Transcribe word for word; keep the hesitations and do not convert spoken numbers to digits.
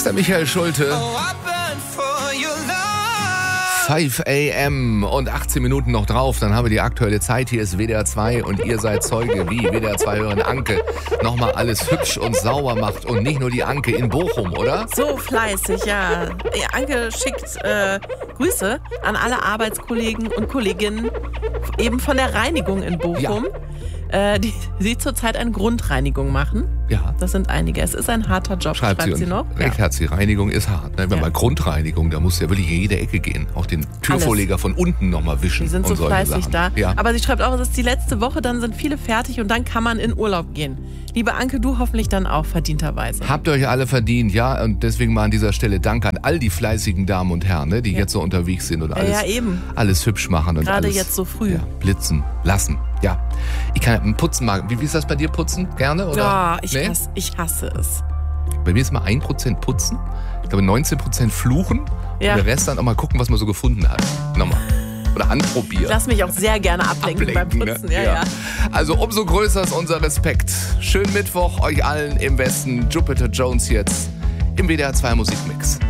der Michael Schulte. fünf a.m. und achtzehn Minuten noch drauf, dann haben wir die aktuelle Zeit. Hier ist W D R zwei und ihr seid Zeuge, wie W D R zwei hören Anke nochmal alles hübsch und sauber macht. Und nicht nur die Anke in Bochum, oder? So fleißig, ja. Die Anke schickt äh, Grüße an alle Arbeitskollegen und Kolleginnen eben von der Reinigung in Bochum. Ja. Äh, die sie zurzeit eine Grundreinigung machen. Ja. Das sind einige. Es ist ein harter Job, schreibt, schreibt sie, sie noch. Recht hat sie. Reinigung ist hart. Ne? Wenn ja. man Grundreinigung, da muss ja wirklich in jede Ecke gehen. Auch den Türvorleger Alles. von unten nochmal wischen. Die sind und so fleißig Sachen. da. Ja. Aber sie schreibt auch, es ist die letzte Woche, dann sind viele fertig und dann kann man in Urlaub gehen. Liebe Anke, du hoffentlich dann auch verdienterweise. Habt ihr euch alle verdient, ja. Und deswegen mal an dieser Stelle Danke an all die fleißigen Damen und Herren, ne, die ja. jetzt so unterwegs sind und alles, ja, eben. alles hübsch machen. Und gerade alles, jetzt so früh. Ja, blitzen lassen. Ja, ich kann putzen mal. Wie, wie ist das bei dir, putzen? Gerne? Oder? Ja, ich, nee? hasse, ich hasse es. Bei mir ist mal ein Prozent putzen, ich glaube neunzehn Prozent fluchen ja. und der Rest dann auch mal gucken, was man so gefunden hat. Nochmal. Oder anprobieren. Ich lass mich auch sehr gerne ablenken, ablenken beim Putzen. Ne? Ja, ja. Ja. Also umso größer ist unser Respekt. Schönen Mittwoch euch allen im Westen. Jupiter Jones jetzt im W D R zwei Musikmix.